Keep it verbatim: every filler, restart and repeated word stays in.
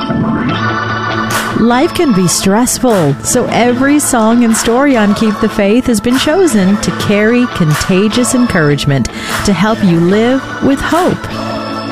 Life can be stressful, so every song and story on Keep the Faith has been chosen to carry contagious encouragement to help you live with hope.